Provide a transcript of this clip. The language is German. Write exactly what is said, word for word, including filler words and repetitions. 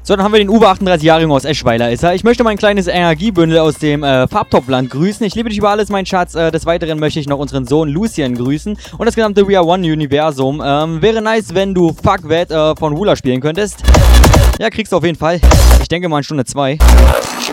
So, dann haben wir den Uwe achtunddreißig-Jährigen aus Eschweiler, ist er. Ich möchte mein kleines Energiebündel aus dem äh, Farbtopland grüßen. Ich liebe dich über alles, mein Schatz. Äh, des Weiteren möchte ich noch unseren Sohn Lucien grüßen und das gesamte We Are One Universum. Ähm, wäre nice, wenn du Fuck That äh, von Wula spielen könntest. Ja, kriegst du auf jeden Fall. Ich denke mal in Stunde zwei.